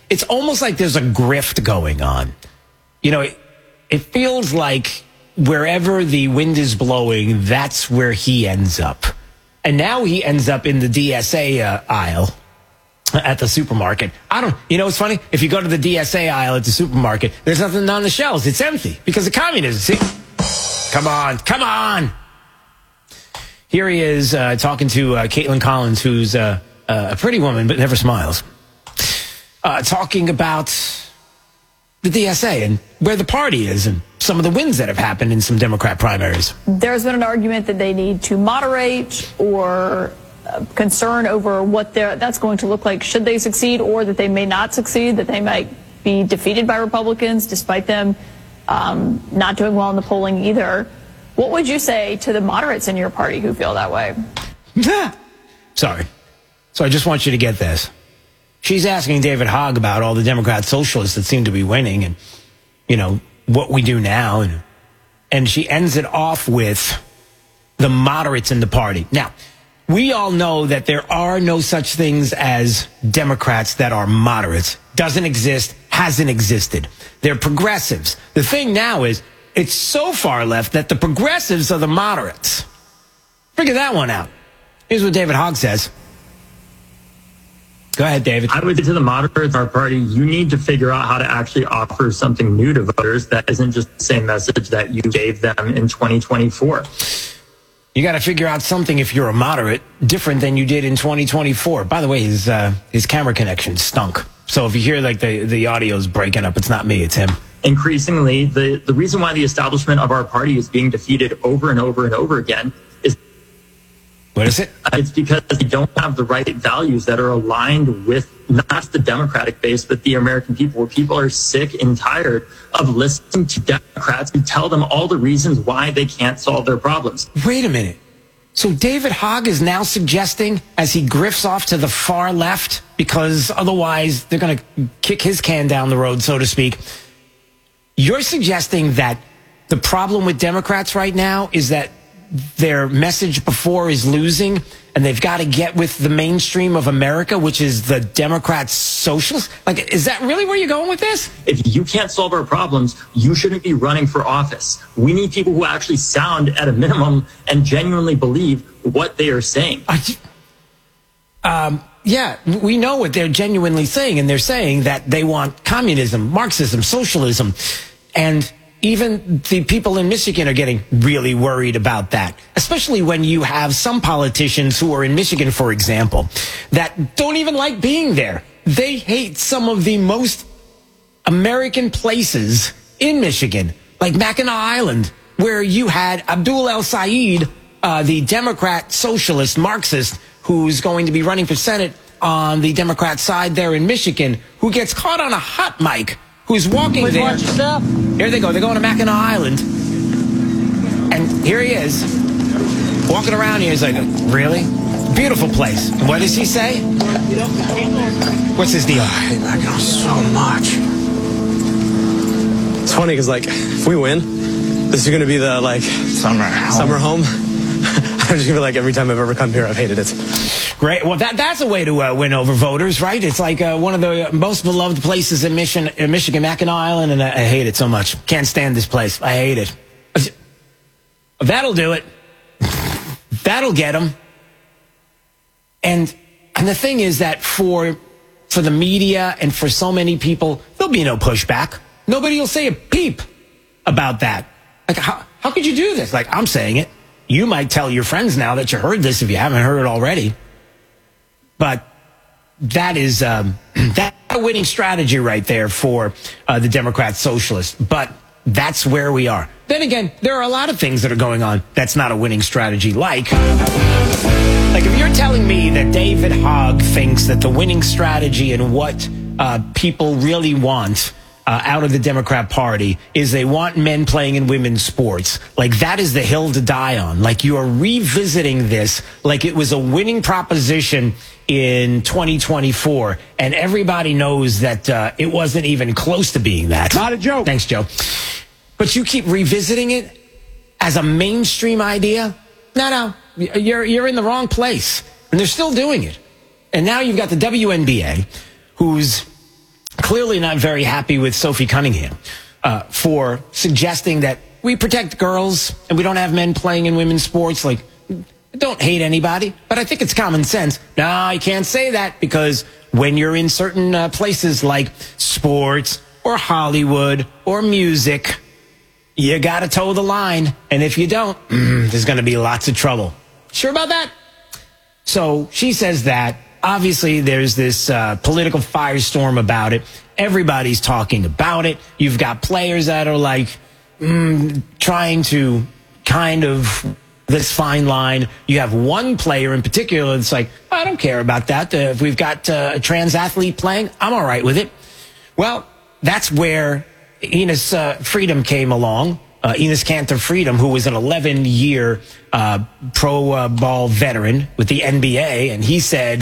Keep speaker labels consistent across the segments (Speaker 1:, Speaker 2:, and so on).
Speaker 1: it's almost like there's a grift going on. You know, it feels like wherever the wind is blowing, that's where he ends up. And now he ends up in the DSA aisle at the supermarket. You know what's funny? If you go to the DSA aisle at the supermarket, there's nothing on the shelves. It's empty because of communism. See? Come on. Here he is talking to Caitlin Collins, who's a pretty woman but never smiles. Talking about the DSA and where the party is and some of the wins that have happened in some Democrat primaries.
Speaker 2: There's been an argument that they need to moderate or concern over what that's going to look like should they succeed, or that they may not succeed, that they might be defeated by Republicans despite them not doing well in the polling either. What would you say to the moderates in your party who feel that way?
Speaker 1: Sorry. So I just want you to get this. She's asking David Hogg about all the Democrat socialists that seem to be winning and, you know, what we do now. And she ends it off with the moderates in the party. Now, we all know that there are no such things as Democrats that are moderates. Doesn't exist, hasn't existed. They're progressives. The thing now is it's so far left that the progressives are the moderates. Figure that one out. Here's what David Hogg says. Go ahead, David.
Speaker 3: I would say to the moderates, our party, you need to figure out how to actually offer something new to voters that isn't just the same message that you gave them in 2024.
Speaker 1: You got to figure out something if you're a moderate different than you did in 2024. By the way, his camera connection stunk. So if you hear like the audio's breaking up, it's not me, it's him.
Speaker 3: Increasingly, the reason why the establishment of our party is being defeated over and over and over again is...
Speaker 1: What is it?
Speaker 3: It's because they don't have the right values that are aligned with not just the Democratic base, but the American people, where people are sick and tired of listening to Democrats who tell them all the reasons why they can't solve their problems.
Speaker 1: Wait a minute. So David Hogg is now suggesting, as he grifts off to the far left, because otherwise they're going to kick his can down the road, so to speak. You're suggesting that the problem with Democrats right now is that their message before is losing, and they've got to get with the mainstream of America, which is the Democrat socialists? Like, is that really where you're going with this?
Speaker 3: If you can't solve our problems, you shouldn't be running for office. We need people who actually sound, at a minimum, and genuinely believe what they are saying.
Speaker 1: Yeah, we know what they're genuinely saying, and they're saying that they want communism, Marxism, socialism, and even the people in Michigan are getting really worried about that, especially when you have some politicians who are in Michigan, for example, that don't even like being there. They hate some of the most American places in Michigan, like Mackinac Island, where you had Abdul El-Sayed, the Democrat socialist Marxist, who's going to be running for Senate on the Democrat side there in Michigan, who gets caught on a hot mic, who's walking there.
Speaker 4: Watch yourself.
Speaker 1: Here they go. They're going to Mackinac Island. And here he is, walking around here. He's like, really? Beautiful place. And what does he say? What's his deal?
Speaker 5: I hate Mackinac so much. It's funny because, like, if we win, this is going to be the, like, summer home. I'm just going to be like, every time I've ever come here, I've hated it.
Speaker 1: Great. Well, that's a way to win over voters, right? It's like one of the most beloved places in Michigan, Mackinac Island, and I hate it so much. Can't stand this place. I hate it. That'll do it. That'll get them. And the thing is that for the media and for so many people, there'll be no pushback. Nobody will say a peep about that. Like, how could you do this? Like, I'm saying it. You might tell your friends now that you heard this if you haven't heard it already. But that is that a winning strategy right there for the Democrat socialists. But that's where we are. Then again, there are a lot of things that are going on that's not a winning strategy. Like if you're telling me that David Hogg thinks that the winning strategy and what people really want out of the Democrat Party is they want men playing in women's sports. Like, that is the hill to die on. Like, you are revisiting this like it was a winning proposition in 2024. And everybody knows that it wasn't even close to being that.
Speaker 4: Not a joke.
Speaker 1: Thanks, Joe. But you keep revisiting it as a mainstream idea? No. You're in the wrong place. And they're still doing it. And now you've got the WNBA, who's clearly not very happy with Sophie Cunningham for suggesting that we protect girls and we don't have men playing in women's sports. Like, don't hate anybody, but I think it's common sense. No, you can't say that, because when you're in certain places like sports or Hollywood or music, you got to toe the line. And if you don't, there's going to be lots of trouble. Sure about that? So she says that. Obviously, there's this political firestorm about it. Everybody's talking about it. You've got players that are like trying to kind of this fine line. You have one player in particular that's like, I don't care about that. If we've got a trans athlete playing, I'm all right with it. Well, that's where Enes Freedom came along. Enes Kanter Freedom, who was an 11-year pro ball veteran with the NBA, and he said,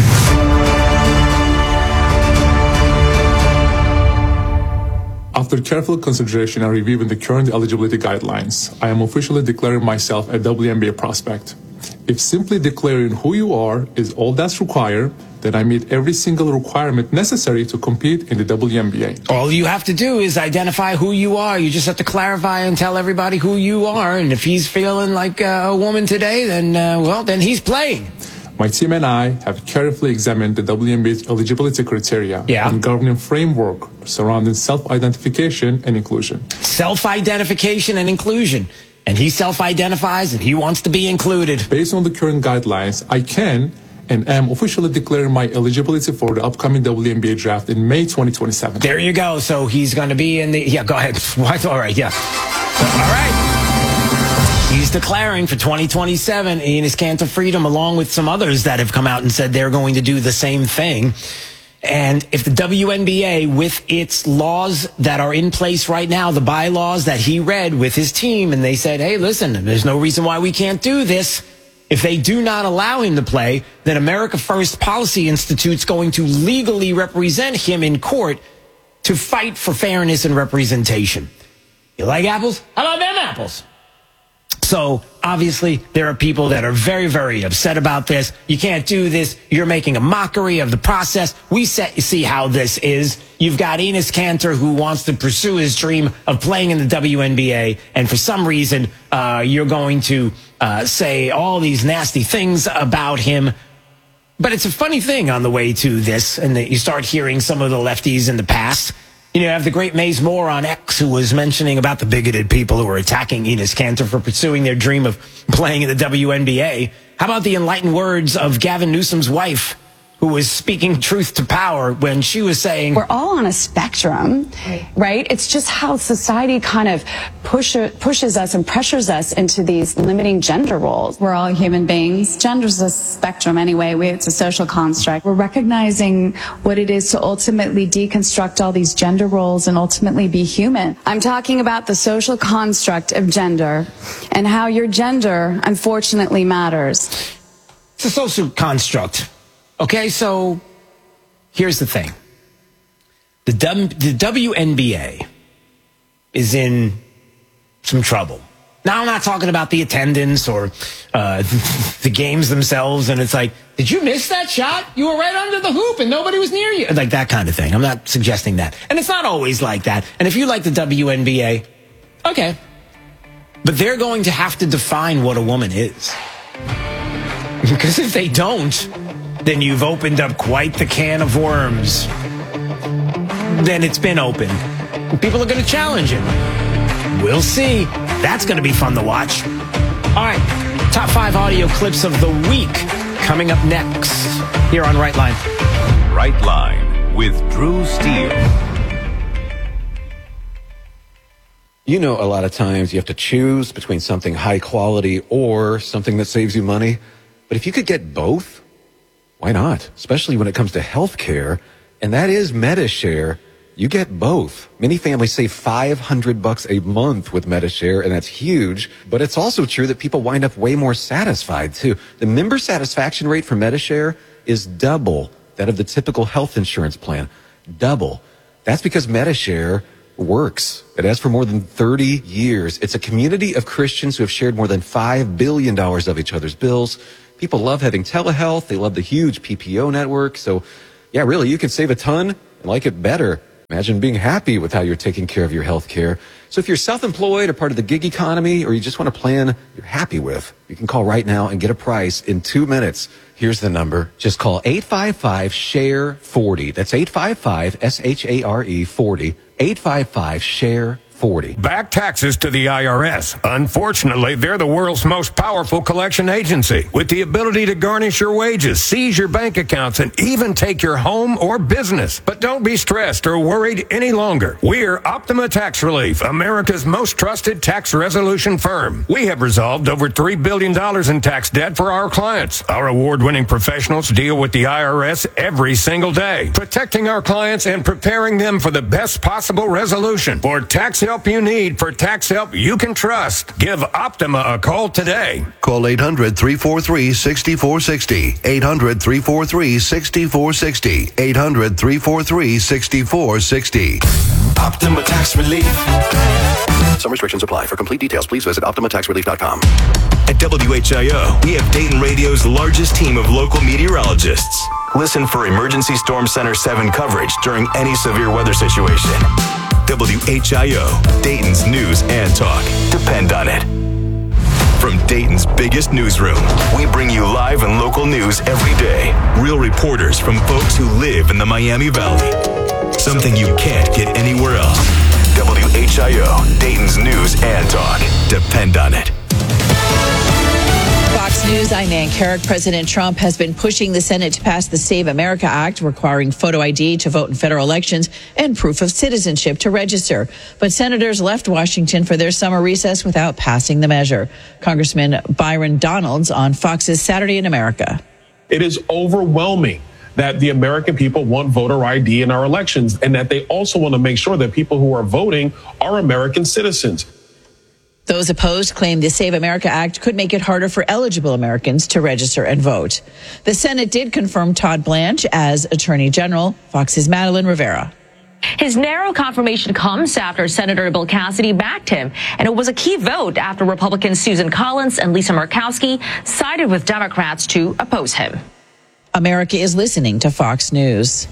Speaker 4: after careful consideration and reviewing the current eligibility guidelines, I am officially declaring myself a WNBA prospect. If simply declaring who you are is all that's required, then I meet every single requirement necessary to compete in the WNBA.
Speaker 1: All you have to do is identify who you are. You just have to clarify and tell everybody who you are. And if he's feeling like a woman today, then, then he's playing.
Speaker 4: My team and I have carefully examined the WNBA's eligibility criteria and governing framework surrounding self-identification and inclusion.
Speaker 1: Self-identification and inclusion. And he self-identifies and he wants to be included.
Speaker 4: Based on the current guidelines, I can and am officially declaring my eligibility for the upcoming WNBA draft in May 2027.
Speaker 1: There you go. So he's going to be in the... Yeah, go ahead. What? All right, yeah. All right. He's declaring for 2027 Enes Kanter Freedom, along with some others that have come out and said they're going to do the same thing. And if the WNBA, with its laws that are in place right now, the bylaws that he read with his team, and they said, hey, listen, there's no reason why we can't do this. If they do not allow him to play, then America First Policy Institute's going to legally represent him in court to fight for fairness and representation. You like apples? How about them apples? So, obviously, there are people that are very, very upset about this. You can't do this. You're making a mockery of the process. We see how this is. You've got Enes Kanter, who wants to pursue his dream of playing in the WNBA, and for some reason, you're going to say all these nasty things about him. But it's a funny thing on the way to this, and that you start hearing some of the lefties in the past. You know, you have the great Maze Moore on X, who was mentioning about the bigoted people who are attacking Enes Kanter for pursuing their dream of playing in the WNBA. How about the enlightened words of Gavin Newsom's wife, who was speaking truth to power when she was saying,
Speaker 6: we're all on a spectrum, right? It's just how society kind of pushes us and pressures us into these limiting gender roles. We're all human beings. Gender's a spectrum anyway. It's a social construct. We're recognizing what it is to ultimately deconstruct all these gender roles and ultimately be human. I'm talking about the social construct of gender and how your gender, unfortunately, matters.
Speaker 1: It's a social construct. Okay, so here's the thing. The WNBA is in some trouble. Now, I'm not talking about the attendance or the games themselves, and it's like, did you miss that shot? You were right under the hoop and nobody was near you. Like that kind of thing. I'm not suggesting that. And it's not always like that. And if you like the WNBA, okay. But they're going to have to define what a woman is. Because if they don't, then you've opened up quite the can of worms. Then it's been opened. People are going to challenge it. We'll see. That's going to be fun to watch. All right, top 5 audio clips of the week coming up next here on Right Line.
Speaker 7: Right Line with Drew Steele.
Speaker 8: You know, a lot of times you have to choose between something high quality or something that saves you money. But if you could get both, why not? Especially when it comes to health care, and that is MediShare. You get both. Many families save $500 a month with MediShare, and that's huge. But it's also true that people wind up way more satisfied, too. The member satisfaction rate for MediShare is double that of the typical health insurance plan. Double. That's because MediShare works. It has for more than 30 years. It's a community of Christians who have shared more than $5 billion of each other's bills. People love having telehealth. They love the huge PPO network. So, yeah, really, you can save a ton and like it better. Imagine being happy with how you're taking care of your health care. So if you're self-employed or part of the gig economy, or you just want a plan you're happy with, you can call right now and get a price in 2 minutes. Here's the number. Just call 855-SHARE-40. That's 855-SHARE-40. 855-SHARE-40.
Speaker 9: Back taxes to the IRS. Unfortunately, they're the world's most powerful collection agency with the ability to garnish your wages, seize your bank accounts, and even take your home or business. But don't be stressed or worried any longer. We're Optima Tax Relief, America's most trusted tax resolution firm. We have resolved over $3 billion in tax debt for our clients. Our award-winning professionals deal with the IRS every single day, protecting our clients and preparing them for the best possible resolution. For tax help you need, for tax help you can trust, give Optima a call today.
Speaker 10: Call 800-343-6460. 800-343-6460. 800-343-6460.
Speaker 11: Optima Tax Relief.
Speaker 10: Some restrictions apply. For complete details, please visit OptimaTaxRelief.com.
Speaker 11: At WHIO, we have Dayton Radio's largest team of local meteorologists. Listen for Emergency Storm Center 7 coverage during any severe weather situation. WHIO, Dayton's news and talk. Depend on it. From Dayton's biggest newsroom, we bring you live and local news every day. Real reporters from folks who live in the Miami Valley. Something you can't get anywhere else. WHIO, Dayton's news and talk. Depend on it.
Speaker 12: Fox News, I'm Ann Carrick. President Trump has been pushing the Senate to pass the Save America Act, requiring photo ID to vote in federal elections and proof of citizenship to register. But senators left Washington for their summer recess without passing the measure. Congressman Byron Donalds on Fox's Saturday in America.
Speaker 13: It is overwhelming that the American people want voter ID in our elections, and that they also want to make sure that people who are voting are American citizens.
Speaker 12: Those opposed claim the Save America Act could make it harder for eligible Americans to register and vote. The Senate did confirm Todd Blanche as Attorney General. Fox's Madeline Rivera.
Speaker 14: His narrow confirmation comes after Senator Bill Cassidy backed him, and it was a key vote after Republicans Susan Collins and Lisa Murkowski sided with Democrats to oppose him.
Speaker 12: America is listening to Fox News.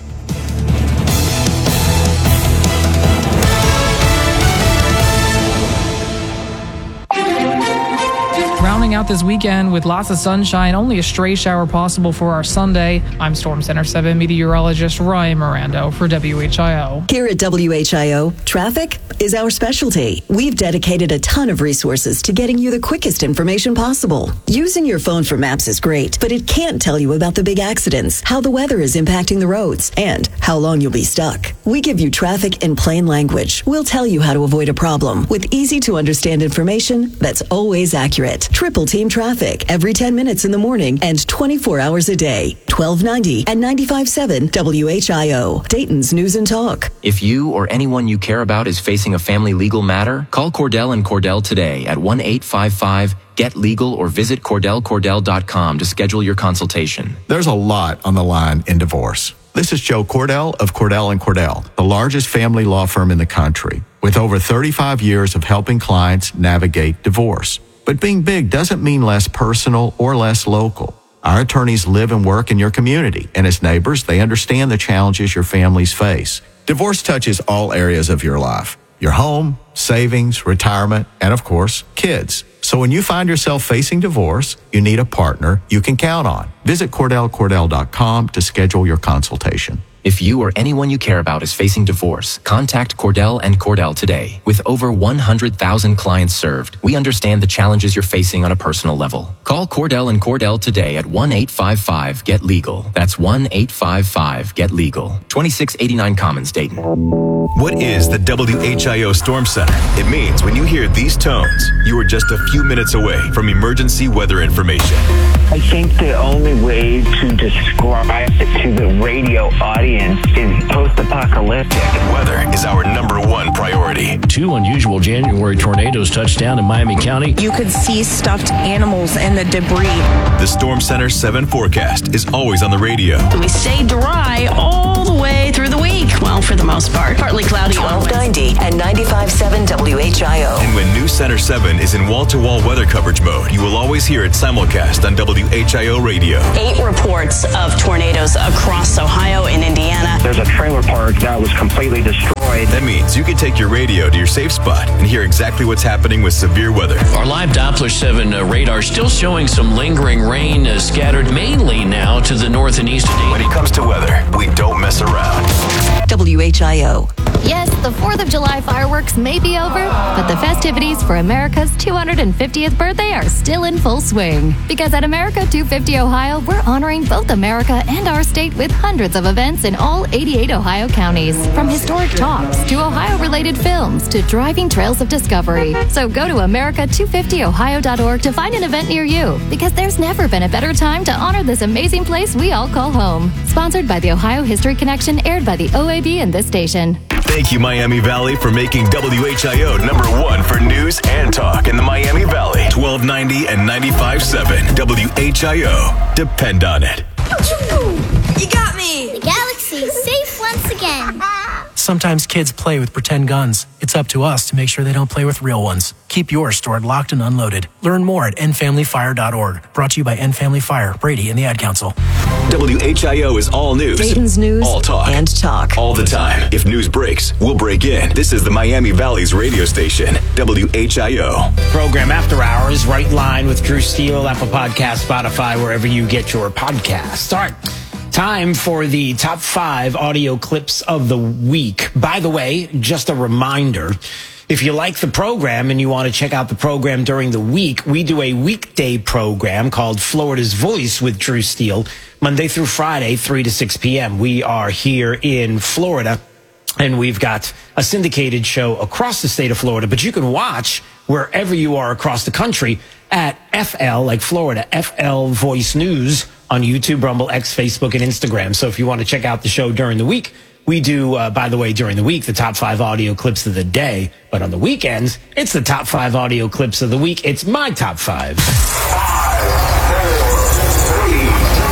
Speaker 15: Rounding out this weekend with lots of sunshine, only a stray shower possible for our Sunday. I'm Storm Center 7 meteorologist Ryan Mirando for WHIO.
Speaker 16: Here at WHIO, traffic is our specialty. We've dedicated a ton of resources to getting you the quickest information possible. Using your phone for maps is great, but it can't tell you about the big accidents, how the weather is impacting the roads, and how long you'll be stuck. We give you traffic in plain language. We'll tell you how to avoid a problem with easy to understand information that's always accurate. Triple Team Traffic every 10 minutes in the morning and 24 hours a day. 1290 and 95.7 WHIO, Dayton's News and Talk.
Speaker 17: If you or anyone you care about is facing a family legal matter, call Cordell and Cordell today at 1-855-GET-LEGAL or visit CordellCordell.com to schedule your consultation.
Speaker 18: There's a lot on the line in divorce. This is Joe Cordell of Cordell & Cordell, the largest family law firm in the country, with over 35 years of helping clients navigate divorce. But being big doesn't mean less personal or less local. Our attorneys live and work in your community, and as neighbors, they understand the challenges your families face. Divorce touches all areas of your life: your home, savings, retirement, and of course, kids. So when you find yourself facing divorce, you need a partner you can count on. Visit CordellCordell.com to schedule your consultation.
Speaker 17: If you or anyone you care about is facing divorce, contact Cordell and Cordell today. With over 100,000 clients served, we understand the challenges you're facing on a personal level. Call Cordell and Cordell today at 1-855-GET-LEGAL. That's 1-855-GET-LEGAL. 2689 Commons, Dayton.
Speaker 11: What is the WHIO Storm Center? It means when you hear these tones, you are just a few minutes away from emergency weather information.
Speaker 19: I think the only way to describe it to the radio audience is post-apocalyptic.
Speaker 11: Weather is our #1 priority.
Speaker 20: 2 unusual January tornadoes touched down in Miami County.
Speaker 21: You could see stuffed animals and the debris.
Speaker 11: The Storm Center 7 forecast is always on the radio.
Speaker 21: We stay dry all the way through the week. Well, for the most part. Partly cloudy.
Speaker 16: 1290 and 95.7 WHIO.
Speaker 11: And when News Center 7 is in wall-to-wall weather coverage mode, you will always hear it simulcast on WHIO radio.
Speaker 21: 8 reports of tornadoes across Ohio and Indiana. Diana.
Speaker 19: There's a trailer park that was completely destroyed.
Speaker 11: That means you can take your radio to your safe spot and hear exactly what's happening with severe weather.
Speaker 20: Our live Doppler 7 radar still showing some lingering rain scattered mainly now to the north and east.
Speaker 11: When it comes to weather, we don't mess around.
Speaker 16: WHIO.
Speaker 2: Yes, the 4th of July fireworks may be over, but the festivities for America's 250th birthday are still in full swing. Because at America 250 Ohio, we're honoring both America and our state with hundreds of events in all 88 Ohio counties. From historic talks to Ohio-related films to driving trails of discovery. So go to America250Ohio.org to find an event near you, because there's never been a better time to honor this amazing place we all call home. Sponsored by the Ohio History Connection, aired by the OAB and this station.
Speaker 11: Thank you, Miami Valley, for making WHIO #1 for news and talk in the Miami Valley. 1290 and 95.7 WHIO. Depend on it.
Speaker 22: You got me!
Speaker 23: The galaxy is safe once again.
Speaker 24: Sometimes kids play with pretend guns. It's up to us to make sure they don't play with real ones. Keep yours stored locked and unloaded. Learn more at endfamilyfire.org. Brought to you by End Family Fire, Brady, and the Ad Council.
Speaker 11: WHIO is all news.
Speaker 16: Dayton's news
Speaker 11: all talk.
Speaker 16: And talk.
Speaker 11: All the time. If news breaks, we'll break in. This is the Miami Valley's radio station, WHIO.
Speaker 1: Program After Hours, Right Line with Drew Steele, Apple Podcast, Spotify, wherever you get your podcasts. All right. Time for the top 5 audio clips of the week. By the way, just a reminder, if you like the program and you want to check out the program during the week, we do a weekday program called Florida's Voice with Drew Steele, Monday through Friday, 3 to 6 p.m. We are here in Florida, and we've got a syndicated show across the state of Florida, but you can watch wherever you are across the country at FL, like Florida, FL Voice News on YouTube, Rumble, X, Facebook, and Instagram. So if you want to check out the show during the week, we do, by the way, during the week, the top 5 audio clips of the day. But on the weekends, it's the top 5 audio clips of the week. It's my top 5.
Speaker 7: 5, 4, 3, 2,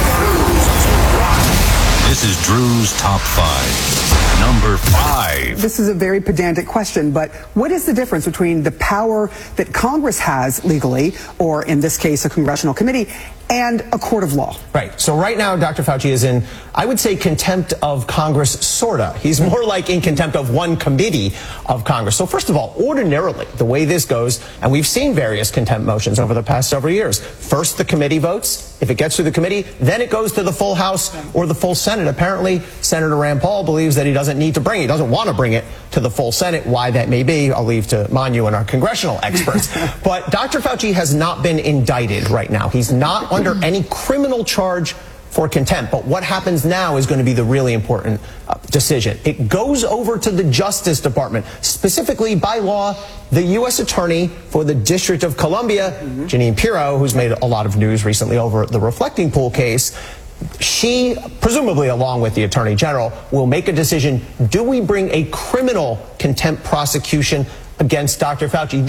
Speaker 7: 1. This is Drew's top 5. Number 5.
Speaker 25: This is a very pedantic question, but what is the difference between the power that Congress has legally, or in this case, a congressional committee, and a court of law?
Speaker 26: Right. So right now, Dr. Fauci is in, I would say, contempt of Congress, sorta. He's more like in contempt of one committee of Congress. So first of all, ordinarily, the way this goes, and we've seen various contempt motions over the past several years. First, the committee votes. If it gets through the committee, then it goes to the full House or the full Senate. Apparently, Senator Rand Paul believes that he doesn't need to bring it. He doesn't want to bring it to the full Senate. Why that may be, I'll leave to Manu and our congressional experts. But Dr. Fauci has not been indicted right now. He's not under any criminal charge for contempt. But what happens now is going to be the really important decision. It goes over to the Justice Department, specifically by law, the U.S. Attorney for the District of Columbia, Jeanine Pirro, who's made a lot of news recently over the Reflecting Pool case. She, presumably along with the Attorney General, will make a decision. Do we bring a criminal contempt prosecution against Dr. Fauci?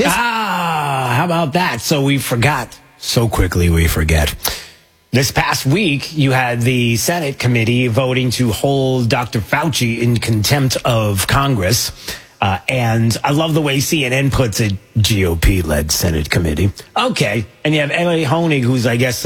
Speaker 1: How about that? So we forgot. So quickly we forget. This past week, you had the Senate committee voting to hold Dr. Fauci in contempt of Congress. And I love the way CNN puts it, GOP-led Senate committee. Okay. And you have Ellie Honig, who's, I guess,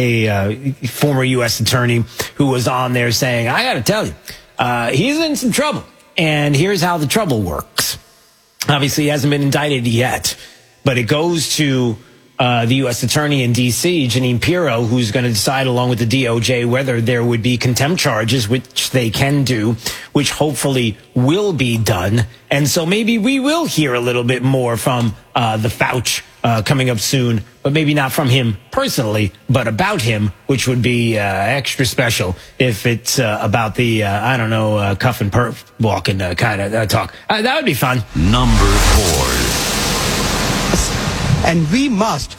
Speaker 1: a former U.S. attorney, who was on there saying, I got to tell you, he's in some trouble. And here's how the trouble works. Obviously, he hasn't been indicted yet, but it goes to the U.S. attorney in D.C., Jeanine Pirro, who's going to decide along with the DOJ whether there would be contempt charges, which they can do, which hopefully will be done. And so maybe we will hear a little bit more from the Fauci coming up soon, but maybe not from him personally, but about him, which would be extra special if it's about the, cuff and perf walking kind of talk. That would be fun.
Speaker 7: Number 4.
Speaker 27: And we must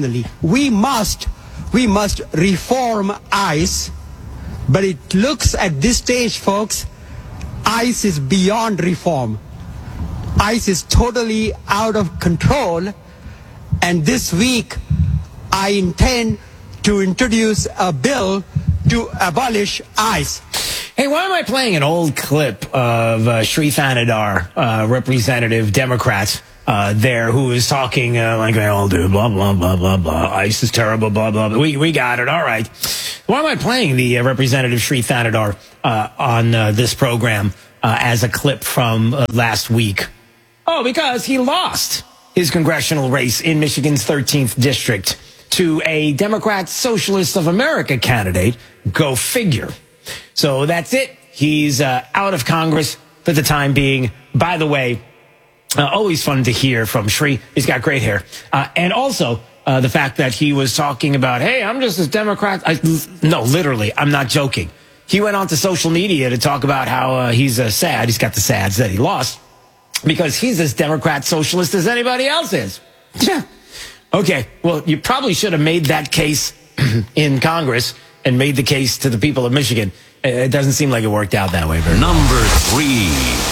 Speaker 27: reform ICE, but it looks at this stage, folks, ICE is beyond reform. ICE is totally out of control, and this week I intend to introduce a bill to abolish ICE.
Speaker 1: Hey, why am I playing an old clip of Sri Thanadar, representative Democrat there, who is talking like they all do, blah, blah, blah, blah, blah. ICE is terrible, blah, blah, blah. We got it. All right. Why am I playing the Representative Sri Thanadar on this program as a clip from last week? Oh, because he lost his congressional race in Michigan's 13th district to a Democrat Socialist of America candidate. Go figure. So that's it. He's out of Congress for the time being. By the way, always fun to hear from Sri. He's got great hair. And also the fact that he was talking about, hey, I'm just a Democrat. No, literally, I'm not joking. He went on to social media to talk about how he's sad. He's got the sads that he lost because he's as Democrat Socialist as anybody else is. Yeah. Okay. Well, you probably should have made that case in Congress and made the case to the people of Michigan. It doesn't seem like it worked out that way.
Speaker 7: Number 3.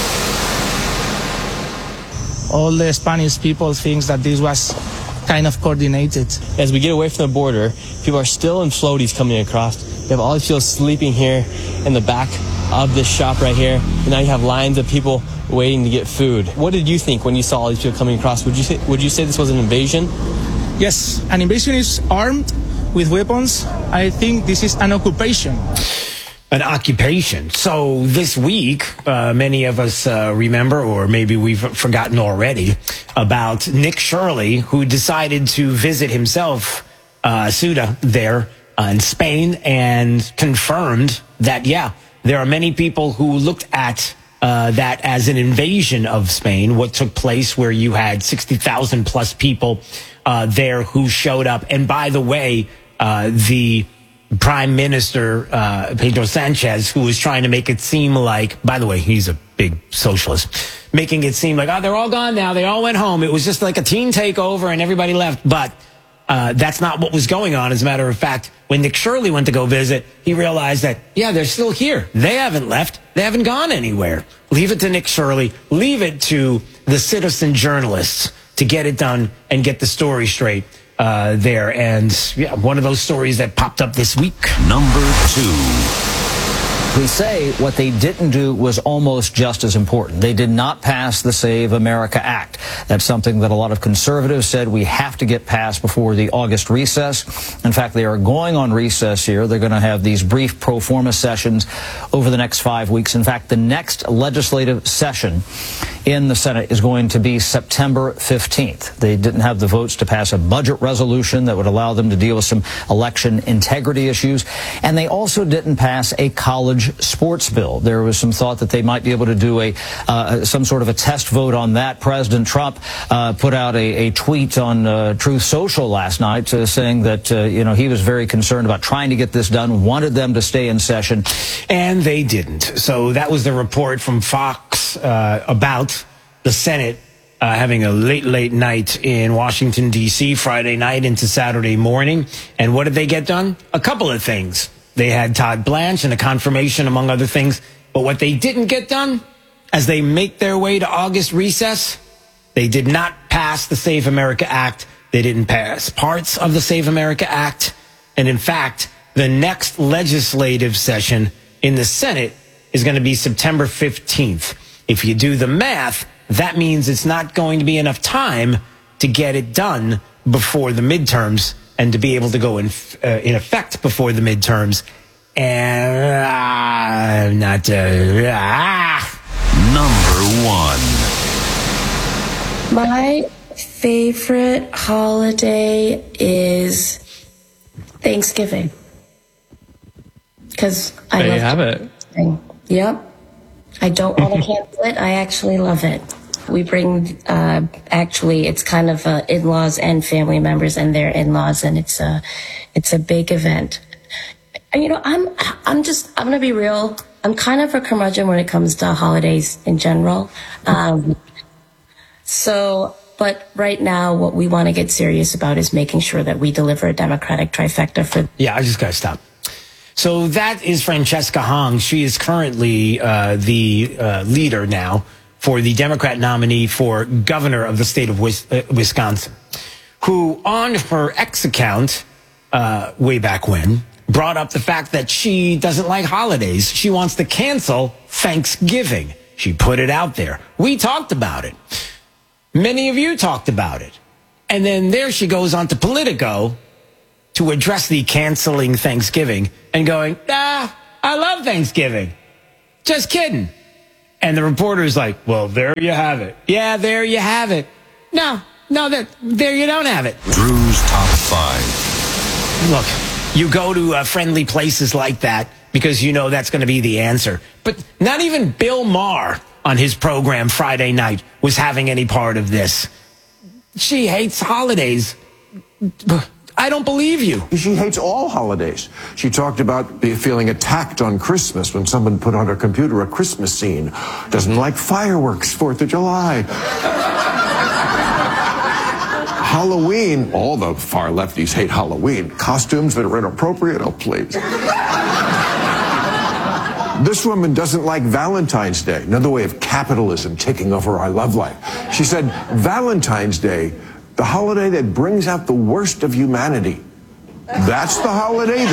Speaker 3: All the Spanish people think that this was kind of coordinated.
Speaker 4: As we get away from the border, people are still in floaties coming across. You have all these people sleeping here in the back of this shop right here. And now you have lines of people waiting to get food. What did you think when you saw all these people coming across? Would you say this was an invasion?
Speaker 3: Yes, an invasion is armed with weapons. I think this is an occupation.
Speaker 1: An occupation. So this week, many of us remember, or maybe we've forgotten already, about Nick Shirley, who decided to visit himself, Ceuta there in Spain, and confirmed that, yeah, there are many people who looked at that as an invasion of Spain, what took place where you had 60,000 plus people there who showed up. And by the way, the Prime Minister Pedro Sanchez, who was trying to make it seem like, by the way, he's a big socialist, making it seem like, oh, they're all gone now. They all went home. It was just like a teen takeover and everybody left. But that's not what was going on. As a matter of fact, when Nick Shirley went to go visit, he realized that, yeah, they're still here. They haven't left. They haven't gone anywhere. Leave it to Nick Shirley. Leave it to the citizen journalists to get it done and get the story straight. There. And yeah, one of those stories that popped up this week.
Speaker 7: Number 2.
Speaker 5: We say what they didn't do was almost just as important. They did not pass the Save America Act. That's something that a lot of conservatives said we have to get passed before the August recess. In fact, they are going on recess here. They're going to have these brief pro forma sessions over the next 5 weeks. In fact, the next legislative session in the Senate is going to be September 15th. They didn't have the votes to pass a budget resolution that would allow them to deal with some election integrity issues. And they also didn't pass a college sports bill. There was some thought that they might be able to do some sort of a test vote on that. President Trump put out a tweet on Truth Social last night saying that he was very concerned about trying to get this done, wanted them to stay in session.
Speaker 1: And they didn't. So that was the report from Fox about the Senate having a late night in Washington, D.C., Friday night into Saturday morning. And what did they get done? A couple of things. They had Todd Blanche and a confirmation, among other things. But what they didn't get done, as they make their way to August recess, they did not pass the Save America Act. They didn't pass parts of the Save America Act. And in fact, the next legislative session in the Senate is going to be September 15th. If you do the math, that means it's not going to be enough time to get it done before the midterms and to be able to go in effect before the midterms. And
Speaker 7: Number 1.
Speaker 6: My favorite holiday is Thanksgiving. Because I
Speaker 4: there
Speaker 6: love
Speaker 4: you have it.
Speaker 6: Yep. I don't want to cancel it. I actually love it. We bring, actually, it's kind of in-laws and family members and their in-laws, and it's a big event. And, I'm going to be real. I'm kind of a curmudgeon when it comes to holidays in general. But right now, what we want to get serious about is making sure that we deliver a Democratic trifecta for.
Speaker 1: Yeah, I just got to stop. So that is Francesca Hong. She is currently the leader now for the Democrat nominee for governor of the state of Wisconsin, who on her X account way back when brought up the fact that she doesn't like holidays. She wants to cancel Thanksgiving. She put it out there. We talked about it. Many of you talked about it. And then there she goes on to Politico to address the canceling Thanksgiving and going, I love Thanksgiving. Just kidding. And the reporter's like, well, there you have it. Yeah, there you have it. No, there you don't have it.
Speaker 7: Drew's Top 5.
Speaker 1: Look, you go to friendly places like that because you know that's going to be the answer. But not even Bill Maher on his program Friday night was having any part of this. She hates holidays. I don't believe you.
Speaker 8: She hates all holidays. She talked about feeling attacked on Christmas when someone put on her computer a Christmas scene. Doesn't like fireworks, 4th of July. Halloween, all the far lefties hate Halloween. Costumes that are inappropriate, oh please. This woman doesn't like Valentine's Day, another way of capitalism taking over our love life. She said, Valentine's Day, the holiday that brings out the worst of humanity. That's the holiday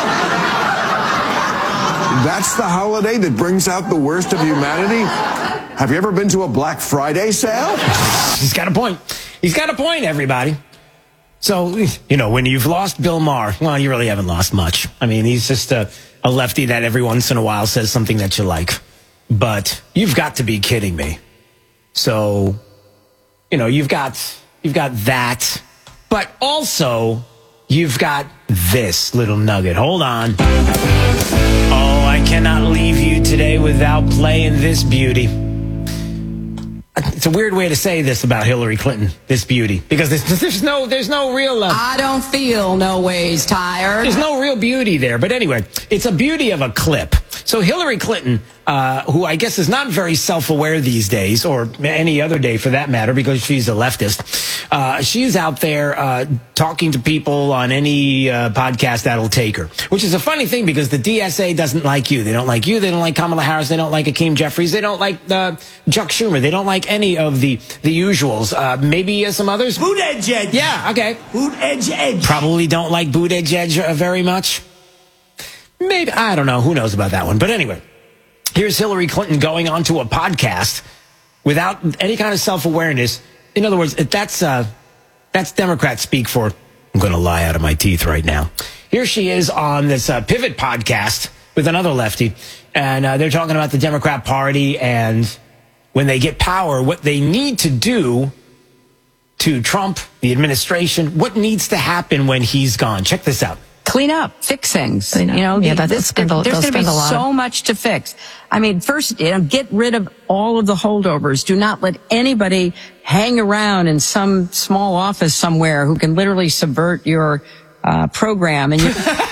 Speaker 8: that brings out the worst of humanity? Have you ever been to a Black Friday sale?
Speaker 1: He's got a point. He's got a point, everybody. So, when you've lost Bill Maher, well, you really haven't lost much. I mean, he's just a lefty that every once in a while says something that you like. But you've got to be kidding me. So, you've got that. But also, you've got this little nugget. Hold on. Oh, I cannot leave you today without playing this beauty. It's a weird way to say this about Hillary Clinton, this beauty, because there's no real...
Speaker 9: I don't feel no ways tired.
Speaker 1: There's no real beauty there. But anyway, it's a beauty of a clip. So Hillary Clinton, who I guess is not very self-aware these days, or any other day for that matter, because she's a leftist, she's out there talking to people on any podcast that'll take her, which is a funny thing because the DSA doesn't like you. They don't like you. They don't like Kamala Harris. They don't like Hakeem Jeffries. They don't like Chuck Schumer. They don't like any of the usuals. Maybe some others.
Speaker 10: Buttigieg.
Speaker 1: Yeah, okay.
Speaker 10: Buttigieg.
Speaker 1: Probably don't like Buttigieg very much. Maybe, I don't know. Who knows about that one? But anyway, here's Hillary Clinton going onto a podcast without any kind of self-awareness. In other words, that's Democrat speak for, I'm going to lie out of my teeth right now. Here she is on this Pivot podcast with another lefty, and they're talking about the Democrat Party and when they get power, what they need to do to Trump, the administration, what needs to happen when he's gone. Check this out.
Speaker 9: Clean up, fix things.
Speaker 12: There's going to be
Speaker 9: so much to fix. I mean, first, get rid of all of the holdovers. Do not let anybody hang around in some small office somewhere who can literally subvert your program. And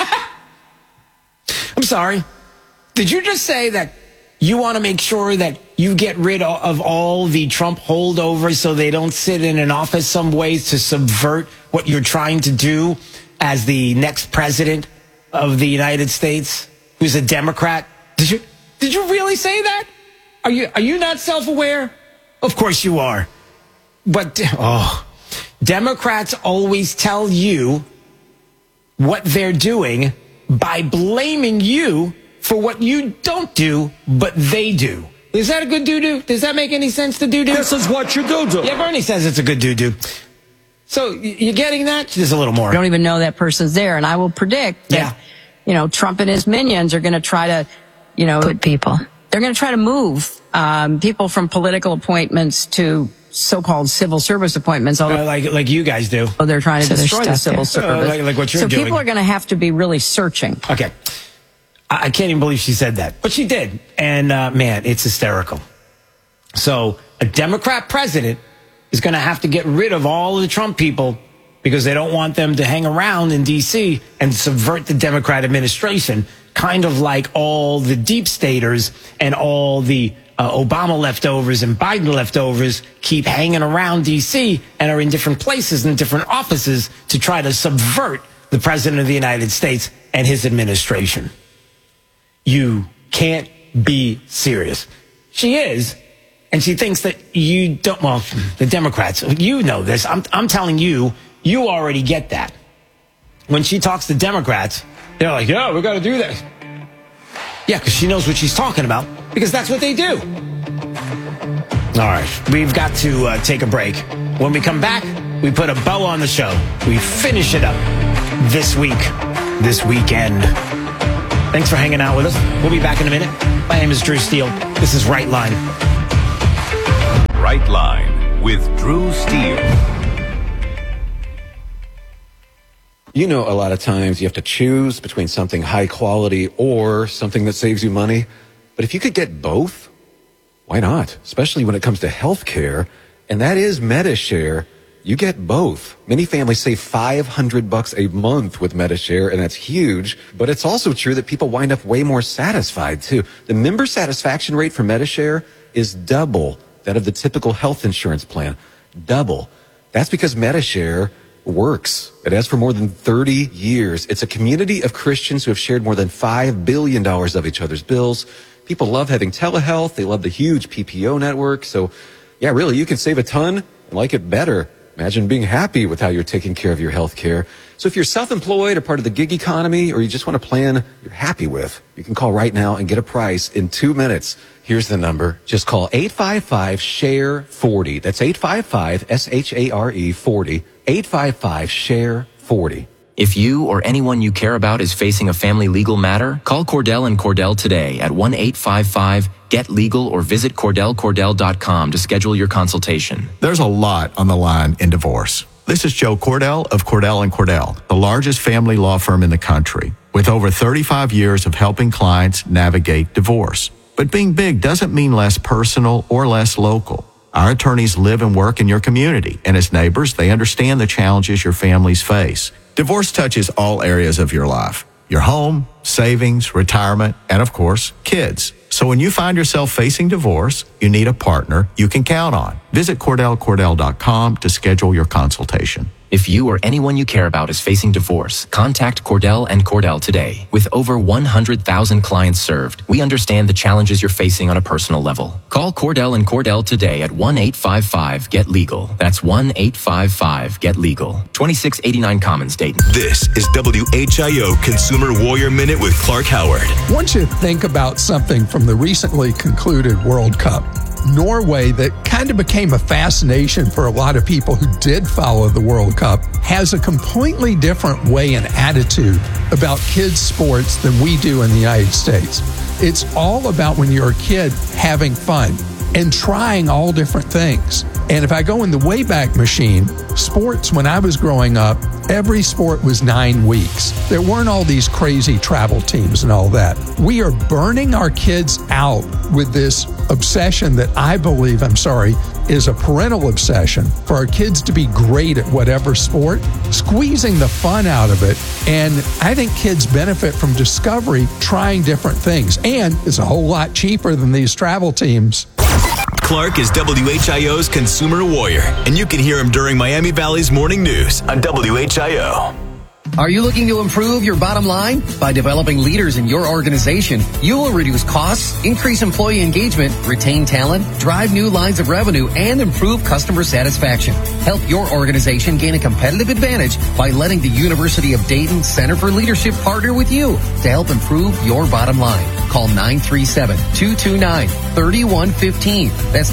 Speaker 1: I'm sorry. Did you just say that you want to make sure that you get rid of all the Trump holdovers so they don't sit in an office some ways to subvert what you're trying to do as the next president of the United States, who's a Democrat? Did you really say that? Are you not self-aware? Of course you are. But Democrats always tell you what they're doing by blaming you for what you don't do, but they do. Is that a good doo-doo? Does that make any sense to doo-doo?
Speaker 10: This is what you do-doo.
Speaker 1: Yeah, Bernie says it's a good doo-doo. So you getting that? Just a little more.
Speaker 9: You don't even know that person's there. And I will predict that, Trump and his minions are going to try to,
Speaker 12: put people.
Speaker 9: They're going to try to move people from political appointments to so-called civil service appointments.
Speaker 1: Like you guys do.
Speaker 9: Oh, they're trying to destroy the civil service.
Speaker 1: Like what you're doing.
Speaker 9: So people are going to have to be really searching.
Speaker 1: Okay. I can't even believe she said that. But she did. And, man, it's hysterical. So a Democrat president is going to have to get rid of all of the Trump people because they don't want them to hang around in D.C. and subvert the Democrat administration, kind of like all the deep staters and all the Obama leftovers and Biden leftovers keep hanging around D.C. and are in different places and different offices to try to subvert the president of the United States and his administration. You can't be serious. She is. And she thinks that you don't, well, the Democrats, you know this. I'm telling you, you already get that. When she talks to Democrats, They're like, yeah, we got to do that. Yeah, because she knows what she's talking about, because that's what they do. All right, we've got to take a break. When we come back, we put a bow on the show. We finish it up this weekend. Thanks for hanging out with us. We'll be back in a minute. My name is Drew Steele. This is Right Line.
Speaker 7: Right Line with Drew Steele.
Speaker 13: You know, a lot of times you have to choose between something high quality or something that saves you money. But if you could get both, why not? Especially when it comes to health care. And that is Medi-Share. You get both. Many families save $500 a month with Medi-Share, and that's huge. But it's also true that people wind up way more satisfied, too. The member satisfaction rate for Medi-Share is double that of the typical health insurance plan. Double. That's because Medi-Share works. It has for more than 30 years. It's a community of Christians who have shared more than $5 billion of each other's bills. People love having telehealth. They love the huge PPO network. So, yeah, really, you can save a ton and like it better. Imagine being happy with how you're taking care of your health care. So if you're self-employed or part of the gig economy, or you just want a plan you're happy with, you can call right now and get a price in 2 minutes. Here's the number. Just call 855-SHARE-40. That's 855-SHARE-40. 855-SHARE-40.
Speaker 14: If you or anyone you care about is facing a family legal matter, call Cordell and Cordell today at 1-855-GET-LEGAL or visit CordellCordell.com to schedule your consultation.
Speaker 15: There's a lot on the line in divorce. This is Joe Cordell of Cordell & Cordell, the largest family law firm in the country, with over 35 years of helping clients navigate divorce. But being big doesn't mean less personal or less local. Our attorneys live and work in your community, and as neighbors, they understand the challenges your families face. Divorce touches all areas of your life: your home, savings, retirement, and of course, kids. So when you find yourself facing divorce, you need a partner you can count on. Visit CordellCordell.com to schedule your consultation.
Speaker 14: If you or anyone you care about is facing divorce, contact Cordell and Cordell today. With over 100,000 clients served, we understand the challenges you're facing on a personal level. Call Cordell and Cordell today at 1-855-GET-LEGAL. That's 1-855-GET-LEGAL. 2689 Commons, Dayton.
Speaker 11: This is WHIO Consumer Warrior Minute with Clark Howard.
Speaker 17: I want you to think about something from the recently concluded World Cup. Norway, that kind of became a fascination for a lot of people who did follow the World Cup, has a completely different way and attitude about kids' sports than we do in the United States. It's all about, when you're a kid, having fun and trying all different things. And if I go in the Wayback Machine, sports, when I was growing up, every sport was 9 weeks. There weren't all these crazy travel teams and all that. We are burning our kids out with this obsession that I believe, is a parental obsession for our kids to be great at whatever sport, squeezing the fun out of it. And I think kids benefit from discovery, trying different things. And it's a whole lot cheaper than these travel teams.
Speaker 11: Clark is WHIO's Consumer Warrior, and you can hear him during Miami Valley's Morning News on WHIO.
Speaker 18: Are you looking to improve your bottom line? By developing leaders in your organization, you will reduce costs, increase employee engagement, retain talent, drive new lines of revenue, and improve customer satisfaction. Help your organization gain a competitive advantage by letting the University of Dayton Center for Leadership partner with you to help improve your bottom line. Call 937-229-3115. That's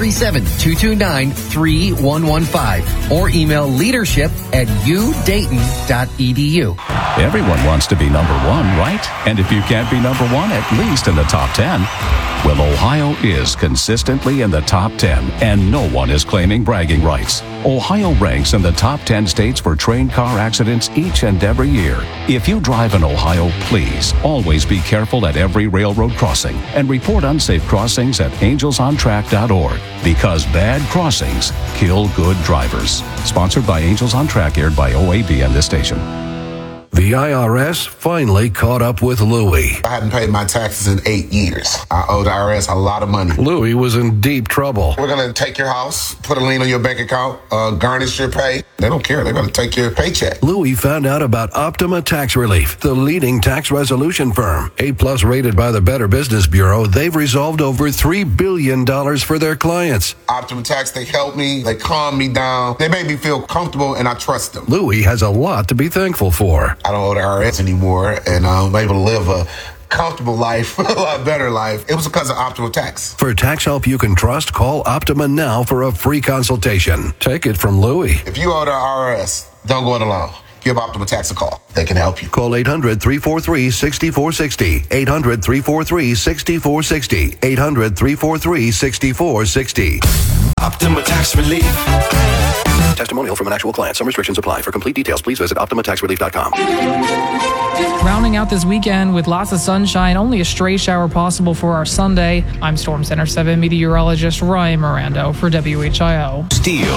Speaker 18: 937-229-3115. Or email leadership@udayton.edu.
Speaker 19: Everyone wants to be number one, right? And if you can't be number one, at least in the top 10. Well, Ohio is consistently in the top 10, and no one is claiming bragging rights. Ohio ranks in the top 10 states for train car accidents each and every year. If you drive in Ohio, please always be careful at every railroad crossing and report unsafe crossings at angelsontrack.org, because bad crossings kill good drivers. Sponsored by Angels on Track, aired by OAB and this station.
Speaker 21: The IRS finally caught up with Louie.
Speaker 28: I hadn't paid my taxes in 8 years. I owed the IRS a lot of money.
Speaker 21: Louie was in deep trouble.
Speaker 28: We're going to take your house, put a lien on your bank account, garnish your pay. They don't care. They're going to take your paycheck.
Speaker 21: Louie found out about Optima Tax Relief, the leading tax resolution firm. A+ rated by the Better Business Bureau, they've resolved over $3 billion for their clients.
Speaker 28: Optima Tax, they help me. They calm me down. They make me feel comfortable, and I trust them.
Speaker 21: Louie has a lot to be thankful for.
Speaker 28: I don't owe the IRS anymore, and I'm able to live a comfortable life, a lot better life. It was because of Optima Tax.
Speaker 21: For tax help you can trust, call Optima now for a free consultation. Take it from Louie.
Speaker 28: If you owe the IRS, don't go it alone. Give Optima Tax a call. They can help you.
Speaker 21: Call 800-343-6460. 800-343-6460. 800-343-6460. Optima Tax Relief. Testimonial from an actual client. Some restrictions apply. For complete details, please visit OptimaTaxRelief.com.
Speaker 2: Rounding out this weekend with lots of sunshine, only a stray shower possible for our Sunday. I'm Storm Center 7 meteorologist Ryan Mirando for WHIO.
Speaker 7: Steel.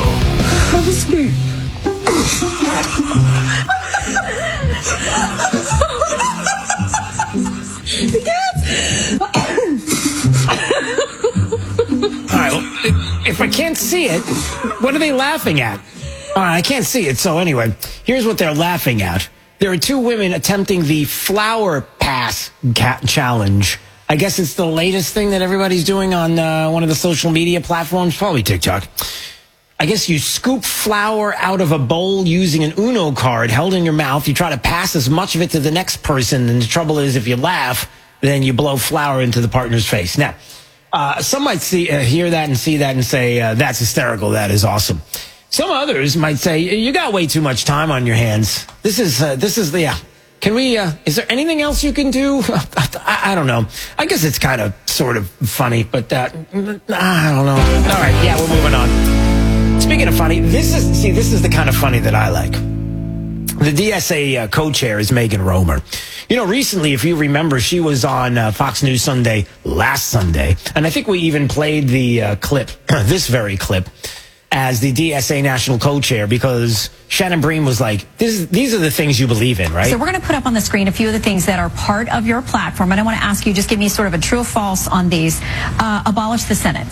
Speaker 1: All right, well, if I can't see it, what are they laughing at? All right, I can't see it, so anyway, here's what they're laughing at. There are two women attempting the Flower Pass challenge. I guess it's the latest thing that everybody's doing on one of the social media platforms, probably TikTok. I guess you scoop flour out of a bowl using an Uno card held in your mouth. You try to pass as much of it to the next person, and the trouble is if you laugh, then you blow flour into the partner's face. Now, some might hear that and see that and say, that's hysterical, that is awesome. Some others might say, you got way too much time on your hands. This is can we, is there anything else you can do? I don't know. I guess it's kind of sort of funny, but I don't know. All right, yeah, we're moving on. Speaking of funny, this is the kind of funny that I like. The DSA co-chair is Megan Romer. You know, recently, if you remember, she was on Fox News Sunday last Sunday, and I think we even played the clip, this very clip, as the DSA national co-chair, because Shannon Bream was like, these are the things you believe in, right?
Speaker 16: So we're going to put up on the screen a few of the things that are part of your platform, and I want to ask you, just give me sort of a true or false on these. Abolish the Senate.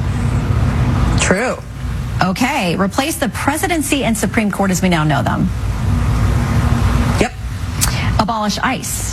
Speaker 16: True. Okay. Replace the presidency and Supreme Court as we now know them. Yep. Abolish ICE.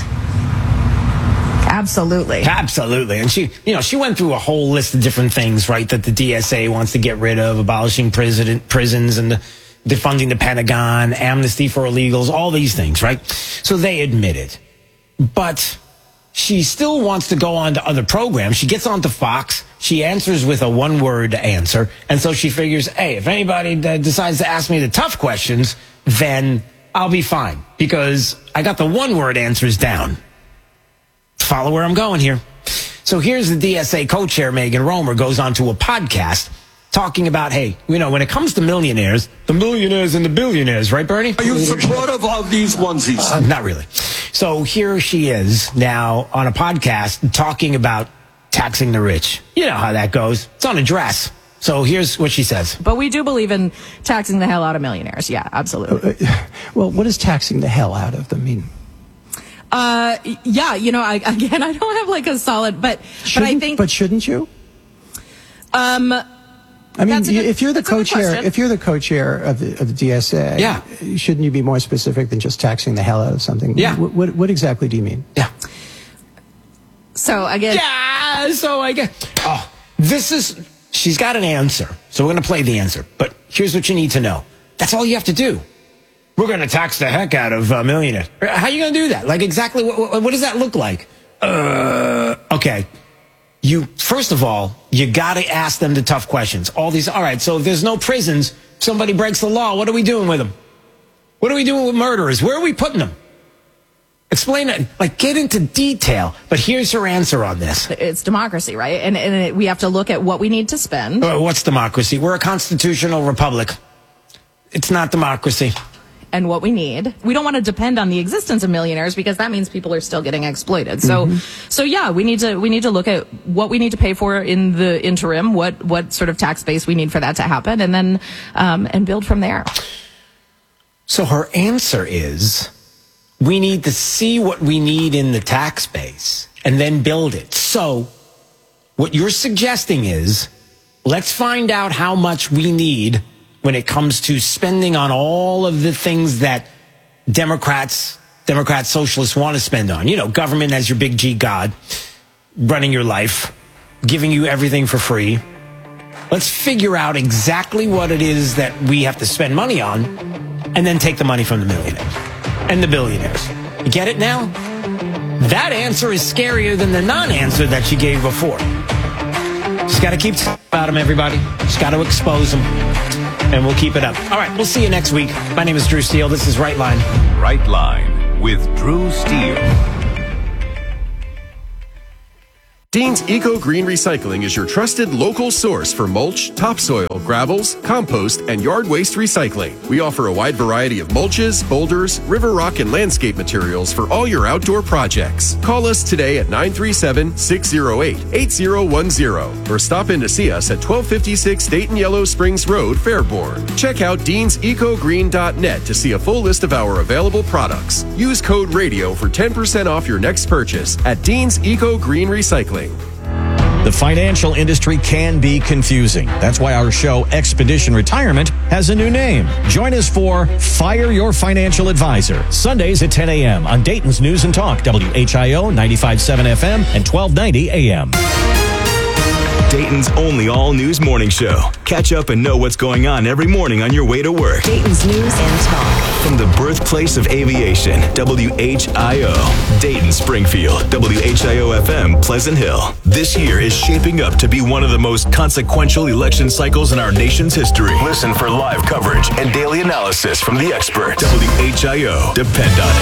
Speaker 16: Absolutely.
Speaker 1: Absolutely. And she went through a whole list of different things, right, that the DSA wants to get rid of, abolishing prisons and defunding the Pentagon, amnesty for illegals, all these things, right? So they admit it. But she still wants to go on to other programs. She gets onto Fox. She answers with a one-word answer. And so she figures, hey, if anybody decides to ask me the tough questions, then I'll be fine because I got the one-word answers down. Follow where I'm going here. So here's the DSA co-chair, Megan Romer, goes on to a podcast talking about, hey, you know, when it comes to millionaires, the millionaires and the billionaires, right, Bernie?
Speaker 10: Are you supportive of these onesies?
Speaker 1: Not really. So here she is now on a podcast talking about taxing the rich. You know how that goes. It's on a dress. So here's what she says.
Speaker 20: But we do believe in taxing the hell out of millionaires. Yeah, absolutely.
Speaker 22: Well, what does taxing the hell out of them mean?
Speaker 20: Yeah, you know, I don't have like a solid, but I think.
Speaker 22: But shouldn't you? I mean, if you're the co-chair of the DSA,
Speaker 1: yeah,
Speaker 22: shouldn't you be more specific than just taxing the hell out of something?
Speaker 1: Yeah.
Speaker 22: What exactly do you mean?
Speaker 1: Yeah.
Speaker 20: So again.
Speaker 1: Yeah. So I guess. Oh, she's got an answer. So we're going to play the answer. But here's what you need to know. That's all you have to do. We're going to tax the heck out of millionaires. How are you going to do that? Like, exactly what does that look like? Okay. First of all, you got to ask them the tough questions. All right, so if there's no prisons, somebody breaks the law, what are we doing with them? What are we doing with murderers? Where are we putting them? Explain it. Like, get into detail. But here's her answer on this.
Speaker 20: It's democracy, right? And we have to look at what we need to spend.
Speaker 1: What's democracy? We're a constitutional republic. It's not democracy.
Speaker 20: And what we need. We don't want to depend on the existence of millionaires because that means people are still getting exploited. So yeah, we need to look at what we need to pay for in the interim, what sort of tax base we need for that to happen, and then and build from there.
Speaker 1: So her answer is, we need to see what we need in the tax base and then build it. So what you're suggesting is, let's find out how much we need when it comes to spending on all of the things that Democrats, socialists want to spend on. You know, government as your big G God, running your life, giving you everything for free. Let's figure out exactly what it is that we have to spend money on and then take the money from the millionaires. and the billionaires. You get it now? That answer is scarier than the non-answer that you gave before. Just got to keep about them, everybody. Just got to expose them, and we'll keep it up. All right, we'll see you next week. My name is Drew Steele. This is Right Line.
Speaker 11: Right Line with Drew Steele.
Speaker 3: Dean's Eco Green Recycling is your trusted local source for mulch, topsoil, gravels, compost, and yard waste recycling. We offer a wide variety of mulches, boulders, river rock, and landscape materials for all your outdoor projects. Call us today at 937-608-8010 or stop in to see us at 1256 Dayton Yellow Springs Road, Fairborn. Check out deansecogreen.net to see a full list of our available products. Use code RADIO for 10% off your next purchase at Dean's Eco Green Recycling.
Speaker 4: The financial industry can be confusing. That's why our show, Expedition Retirement, has a new name. Join us for Fire Your Financial Advisor, Sundays at 10 a.m. on Dayton's News and Talk, WHIO 95.7 FM and 1290 a.m.
Speaker 11: Dayton's only all-news morning show. Catch up and know what's going on every morning on your way to work.
Speaker 5: Dayton's News and Talk.
Speaker 11: From the birthplace of aviation, WHIO, Dayton, Springfield, WHIO FM, Pleasant Hill. This year is shaping up to be one of the most consequential election cycles in our nation's history. Listen for live coverage and daily analysis from the experts. WHIO, depend on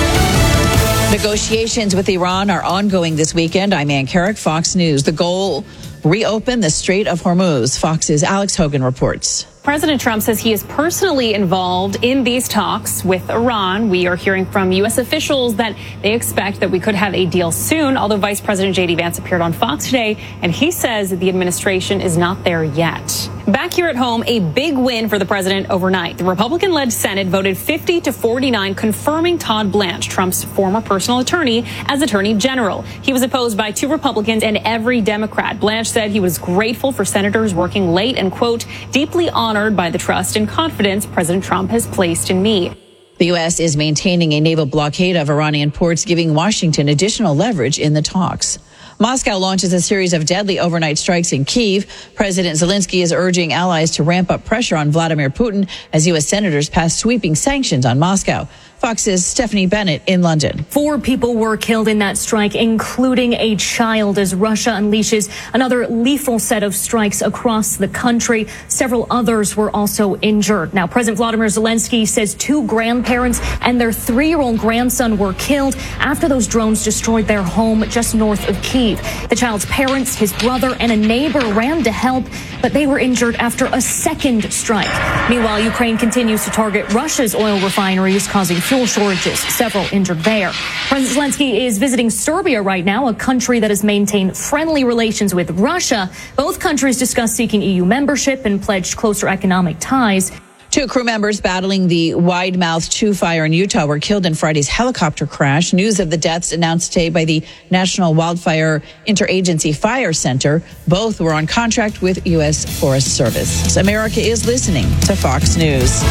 Speaker 11: it.
Speaker 23: Negotiations with Iran are ongoing this weekend. I'm Ann Carrick, Fox News. The goal, reopen the Strait of Hormuz. Fox's Alex Hogan reports.
Speaker 24: President Trump says he is personally involved in these talks with Iran. We are hearing from U.S. officials that they expect that we could have a deal soon, although Vice President J.D. Vance appeared on Fox today, and he says that the administration is not there yet. Back here at home, a big win for the president overnight. The Republican-led Senate voted 50-49, confirming Todd Blanche, Trump's former personal attorney, as Attorney General. He was opposed by 2 Republicans and every Democrat. Blanche said he was grateful for senators working late and, quote, deeply honored by the trust and confidence President Trump has placed in me.
Speaker 23: The U.S. is maintaining a naval blockade of Iranian ports, giving Washington additional leverage in the talks. Moscow launches a series of deadly overnight strikes in Kyiv. President Zelensky is urging allies to ramp up pressure on Vladimir Putin as U.S. senators pass sweeping sanctions on Moscow. Fox's Stephanie Bennett in London.
Speaker 25: 4 people were killed in that strike, including a child, as Russia unleashes another lethal set of strikes across the country. Several others were also injured. Now, President Vladimir Zelensky says 2 grandparents and their 3-year-old grandson were killed after those drones destroyed their home just north of Kyiv. The child's parents, his brother, and a neighbor ran to help, but they were injured after a second strike. Meanwhile, Ukraine continues to target Russia's oil refineries, causing fuel shortages, several injured there. President Zelensky is visiting Serbia right now, a country that has maintained friendly relations with Russia. Both countries discussed seeking EU membership and pledged closer economic ties.
Speaker 23: 2 crew members battling the Wide-Mouth 2 fire in Utah were killed in Friday's helicopter crash. News of the deaths announced today by the National Wildfire Interagency Fire Center. Both were on contract with U.S. Forest Service. America is listening to Fox News.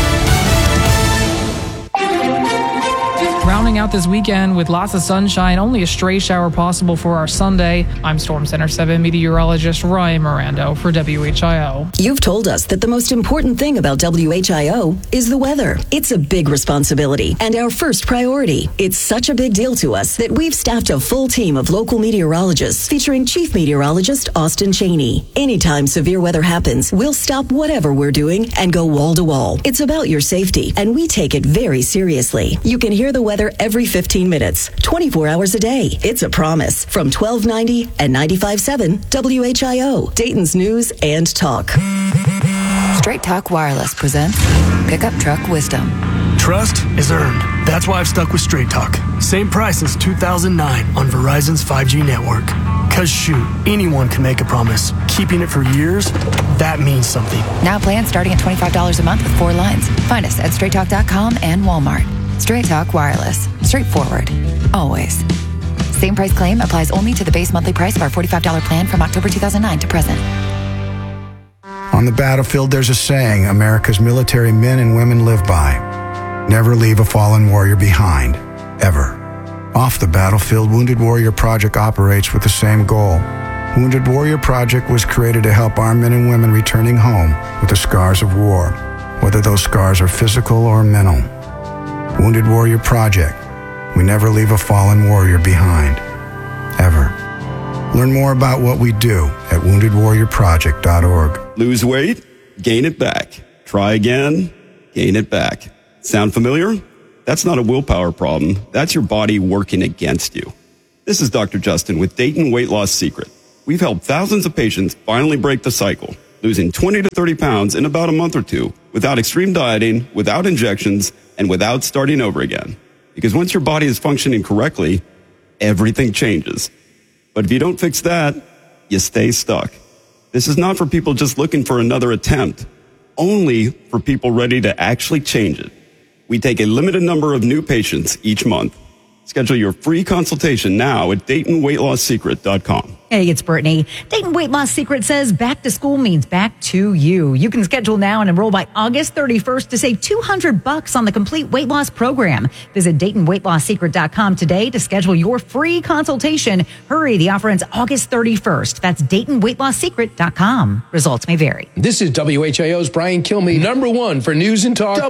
Speaker 2: Rounding out this weekend with lots of sunshine, only a stray shower possible for our Sunday. I'm Storm Center 7 meteorologist Ryan Mirando for WHIO.
Speaker 5: You've told us that the most important thing about WHIO is the weather. It's a big responsibility and our first priority. It's such a big deal to us that we've staffed a full team of local meteorologists featuring Chief Meteorologist Austin Cheney. Anytime severe weather happens, we'll stop whatever we're doing and go wall to wall. It's about your safety, and we take it very seriously. You can hear the weather every 15 minutes, 24 hours a day. It's a promise from 1290 and 95.7 WHIO, Dayton's News and Talk.
Speaker 26: Straight Talk Wireless presents Pickup Truck Wisdom.
Speaker 27: Trust is earned. That's why I've stuck with Straight Talk. Same price since 2009 on Verizon's 5G network. Cause shoot, anyone can make a promise. Keeping it for years, that means something.
Speaker 26: Now plans starting at $25 a month with 4 lines. Find us at straighttalk.com and Walmart. Straight Talk Wireless. Straightforward. Always. Same price claim applies only to the base monthly price of our $45 plan from October 2009 to present.
Speaker 29: On the battlefield, there's a saying America's military men and women live by. Never leave a fallen warrior behind. Ever. Off the battlefield, Wounded Warrior Project operates with the same goal. Wounded Warrior Project was created to help our men and women returning home with the scars of war, whether those scars are physical or mental. Wounded Warrior Project. We never leave a fallen warrior behind. Ever. Learn more about what we do at woundedwarriorproject.org.
Speaker 6: Lose weight, gain it back. Try again, gain it back. Sound familiar? That's not a willpower problem. That's your body working against you. This is Dr. Justin with Dayton Weight Loss Secret. We've helped thousands of patients finally break the cycle, losing 20 to 30 pounds in about a month or two without extreme dieting, without injections, and without starting over again. Because once your body is functioning correctly, everything changes. But if you don't fix that, you stay stuck. This is not for people just looking for another attempt, only for people ready to actually change it. We take a limited number of new patients each month. Schedule your free consultation now at DaytonWeightLossSecret.com.
Speaker 8: Hey, it's Brittany. Dayton Weight Loss Secret says back to school means back to you. You can schedule now and enroll by August 31st to save $200 on the complete weight loss program. Visit DaytonWeightLossSecret.com today to schedule your free consultation. Hurry, the offer ends August 31st. That's DaytonWeightLossSecret.com. Results may vary.
Speaker 9: This is WHIO's Brian Kilmeade, #1 for News and Talk,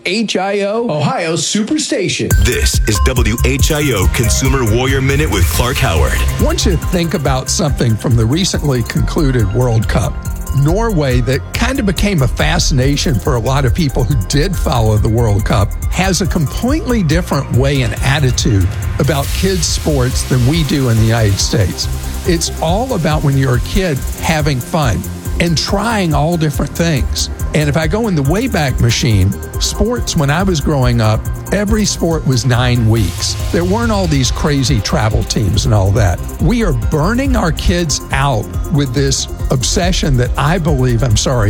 Speaker 9: WHIO, Ohio Superstation.
Speaker 11: This is WHIO Consumer Warrior Minute with Clark Howard.
Speaker 12: Once you think about something from the recently concluded World Cup, Norway, that kind of became a fascination for a lot of people who did follow the World Cup, has a completely different way and attitude about kids' sports than we do in the United States. It's all about, when you're a kid, having fun and trying all different things. And if I go in the Wayback Machine, sports, when I was growing up, every sport was 9 weeks. There weren't all these crazy travel teams and all that. We are burning our kids out with this obsession that I believe,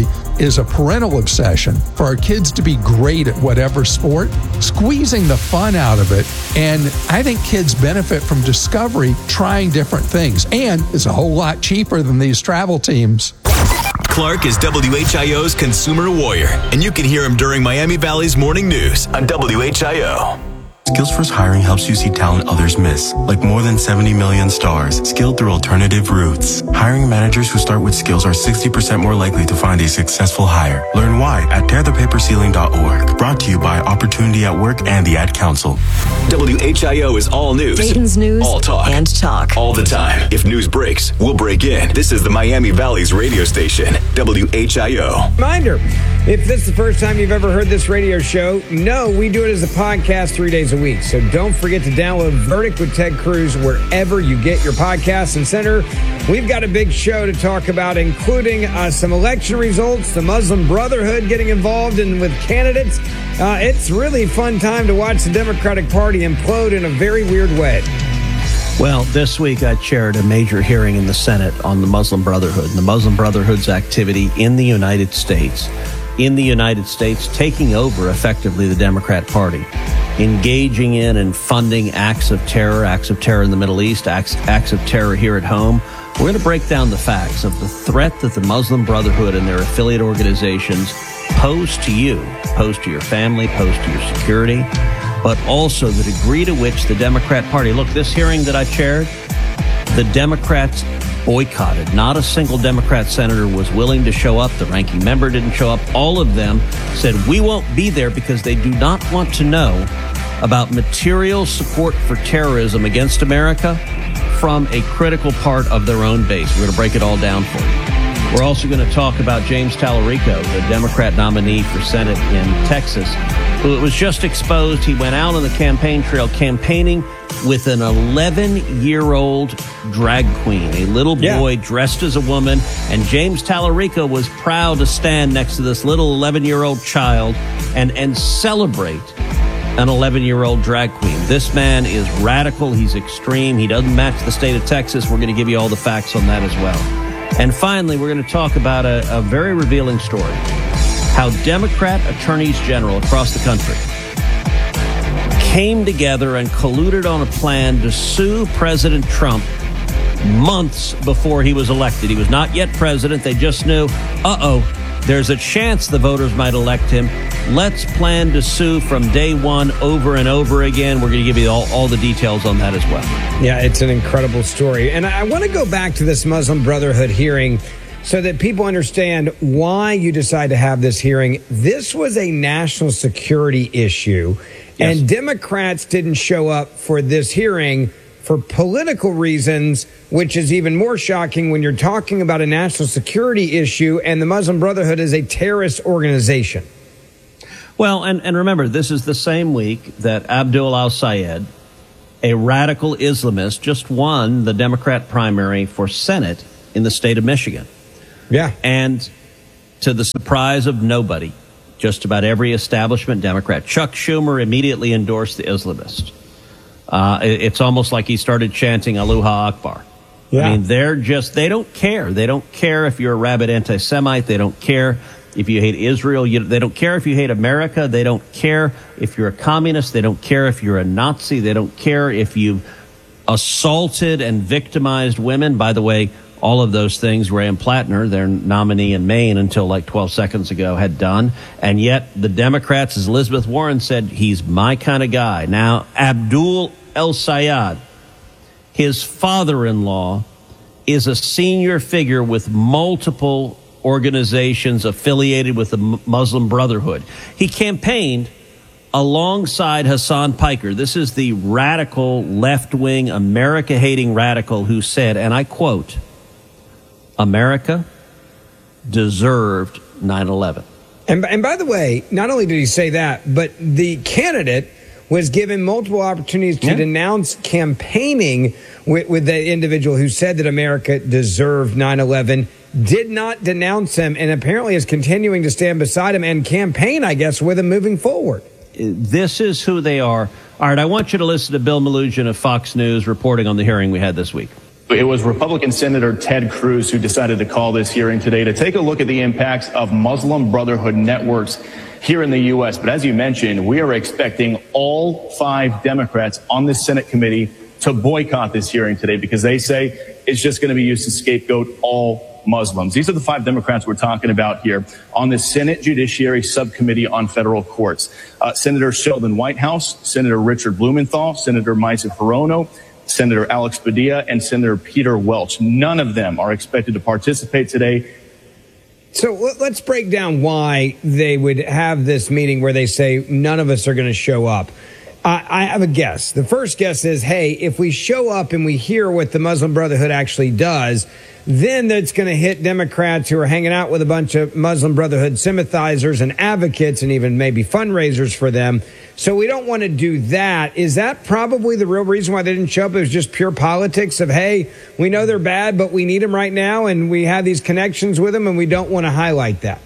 Speaker 12: is a parental obsession for our kids to be great at whatever sport, squeezing the fun out of it. And I think kids benefit from discovery, trying different things. And it's a whole lot cheaper than these travel teams.
Speaker 11: Clark is WHIO's Consumer Warrior, and you can hear him during Miami Valley's Morning News on WHIO.
Speaker 13: Skills First Hiring helps you see talent others miss, like more than 70 million stars, skilled through alternative routes. Hiring managers who start with skills are 60% more likely to find a successful hire. Learn why at tearthepaperceiling.org. Brought to you by Opportunity at Work and the Ad Council.
Speaker 11: WHIO is all news.
Speaker 5: Dayton's news
Speaker 11: all talk.
Speaker 5: And talk.
Speaker 11: All the time. If news breaks, we'll break in. This is the Miami Valley's radio station, WHIO.
Speaker 14: Reminder, if this is the first time you've ever heard this radio show, no, we do it as a podcast 3 days a week. So don't forget to download Verdict with Ted Cruz wherever you get your podcasts. And Senator, we've got a big show to talk about, including some election results, the Muslim Brotherhood getting involved with candidates. It's really a fun time to watch the Democratic Party implode in a very weird way.
Speaker 15: Well, this week I chaired a major hearing in the Senate on the Muslim Brotherhood and the Muslim Brotherhood's activity in the United States. Taking over effectively the Democrat Party, engaging in and funding acts of terror in the Middle East, acts of terror here at home. We're going to break down the facts of the threat that the Muslim Brotherhood and their affiliate organizations pose to you, pose to your family, pose to your security, but also the degree to which the Democrat Party, look, this hearing that I chaired, the Democrats boycotted. Not a single Democrat senator was willing to show up. The ranking member didn't show up. All of them said, we won't be there because they do not want to know about material support for terrorism against America from a critical part of their own base. We're going to break it all down for you. We're also going to talk about James Tallarico, the Democrat nominee for Senate in Texas, who it was just exposed. He went out on the campaign trail campaigning with an 11-year-old drag queen, a little boy dressed as a woman. And James Tallarico was proud to stand next to this little 11-year-old child and celebrate an 11-year-old drag queen. This man is radical. He's extreme. He doesn't match the state of Texas. We're going to give you all the facts on that as well. And finally, we're going to talk about a very revealing story. How Democrat attorneys general across the country came together and colluded on a plan to sue President Trump months before he was elected. He was not yet president. They just knew, there's a chance the voters might elect him. Let's plan to sue from day one over and over again. We're going to give you all the details on that as well.
Speaker 14: Yeah, it's an incredible story. And I want to go back to this Muslim Brotherhood hearing so that people understand why you decide to have this hearing. This was a national security issue.
Speaker 15: Yes.
Speaker 14: And Democrats didn't show up for this hearing for political reasons, which is even more shocking when you're talking about a national security issue and the Muslim Brotherhood is a terrorist organization.
Speaker 15: Well, and remember, this is the same week that Abdul al-Sayed, a radical Islamist, just won the Democrat primary for Senate in the state of Michigan.
Speaker 14: Yeah.
Speaker 15: And to the surprise of nobody, just about every establishment Democrat, Chuck Schumer immediately endorsed the Islamist. It's almost like he started chanting Allahu Akbar.
Speaker 14: Yeah.
Speaker 15: I mean, they don't care. They don't care if you're a rabid anti-Semite. They don't care if you hate Israel. They don't care if you hate America. They don't care if you're a communist. They don't care if you're a Nazi. They don't care if you've assaulted and victimized women. By the way, all of those things Graham Plattner, their nominee in Maine until like 12 seconds ago, had done. And yet the Democrats, as Elizabeth Warren said, he's my kind of guy. Now, Abdul el-Sayed, his father-in-law, is a senior figure with multiple organizations affiliated with the Muslim Brotherhood. He campaigned alongside Hassan Piker. This is the radical, left-wing, America-hating radical who said, and I quote, America deserved 9/11.
Speaker 14: And by the way, not only did he say that, but the candidate was given multiple opportunities to denounce campaigning with the individual who said that America deserved 9/11, did not denounce him, and apparently is continuing to stand beside him and campaign, I guess, with him moving forward.
Speaker 15: This is who they are. All right, I want you to listen to Bill Melugin of Fox News reporting on the hearing we had this week.
Speaker 7: It was Republican Senator Ted Cruz who decided to call this hearing today to take a look at the impacts of Muslim Brotherhood networks here in the U.S. But as you mentioned, we are expecting all 5 Democrats on this Senate committee to boycott this hearing today because they say it's just going to be used to scapegoat all Muslims. These are the 5 Democrats we're talking about here on the Senate Judiciary Subcommittee on Federal Courts. Senator Sheldon Whitehouse, Senator Richard Blumenthal, Senator Maisa Hirono, Senator Alex Padilla, and Senator Peter Welch. None of them are expected to participate today.
Speaker 14: So let's break down why they would have this meeting where they say none of us are going to show up. I have a guess. The first guess is, hey, if we show up and we hear what the Muslim Brotherhood actually does, then that's going to hit Democrats who are hanging out with a bunch of Muslim Brotherhood sympathizers and advocates and even maybe fundraisers for them. So we don't want to do that. Is that probably the real reason why they didn't show up? It was just pure politics of, hey, we know they're bad, but we need them right now, and we have these connections with them, and we don't want to highlight that.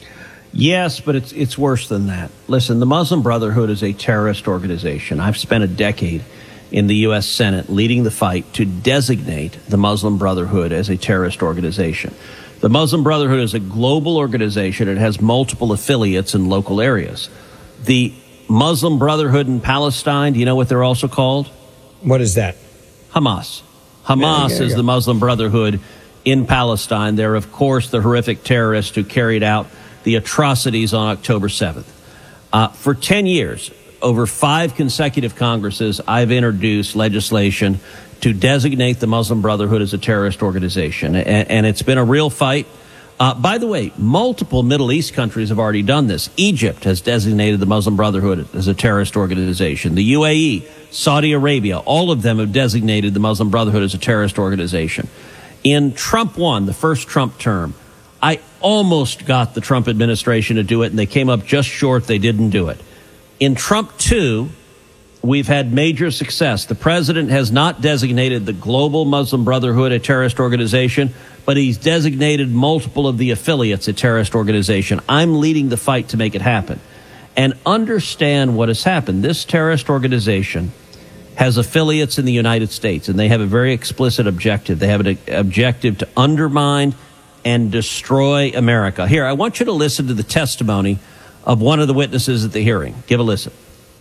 Speaker 15: Yes, but it's worse than that. Listen, the Muslim Brotherhood is a terrorist organization. I've spent a decade in the U.S. Senate leading the fight to designate the Muslim Brotherhood as a terrorist organization. The Muslim Brotherhood is a global organization. It has multiple affiliates in local areas. The Muslim Brotherhood in Palestine, do you know what they're also called?
Speaker 14: What is that?
Speaker 15: Hamas. Hamas is the Muslim Brotherhood in Palestine. They're, of course, the horrific terrorists who carried out the atrocities on October 7th. For 10 years, over 5 consecutive Congresses, I've introduced legislation to designate the Muslim Brotherhood as a terrorist organization. And it's been a real fight. By the way, multiple Middle East countries have already done this. Egypt has designated the Muslim Brotherhood as a terrorist organization. The UAE, Saudi Arabia, all of them have designated the Muslim Brotherhood as a terrorist organization. In Trump 1, the first Trump term, I almost got the Trump administration to do it, and they came up just short. They didn't do it. In Trump 2, we've had major success. The president has not designated the global Muslim Brotherhood a terrorist organization, but he's designated multiple of the affiliates a terrorist organization. I'm leading the fight to make it happen. And understand what has happened. This terrorist organization has affiliates in the United States, and they have a very explicit objective. They have an objective to undermine and destroy America. Here, I want you to listen to the testimony of one of the witnesses at the hearing. Give a listen.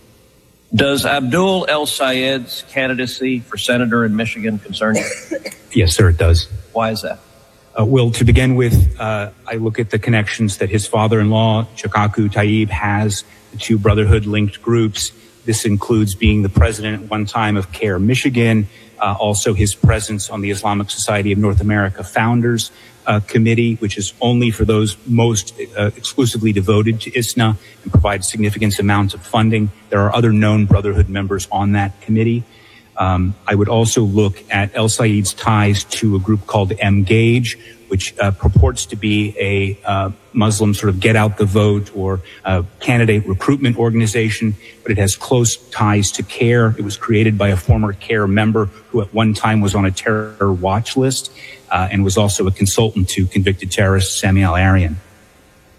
Speaker 15: Does Abdul el-Sayed's candidacy for senator in Michigan concern you?
Speaker 10: Yes, sir, it does.
Speaker 15: Why is that?
Speaker 10: Well, to begin with, I look at the connections that his father-in-law, Chikaku Tayyib, has to Brotherhood-linked groups. This includes being the president at one time of CARE Michigan, Also his presence on the Islamic Society of North America Founders Committee, which is only for those most exclusively devoted to ISNA and provides significant amounts of funding. There are other known Brotherhood members on that committee. I would also look at El Sayed's ties to a group called Mgage, which purports to be a Muslim sort of get out the vote or candidate recruitment organization, but it has close ties to CARE. It was created by a former CARE member who at one time was on a terror watch list and was also a consultant to convicted terrorist Sami al-Arian.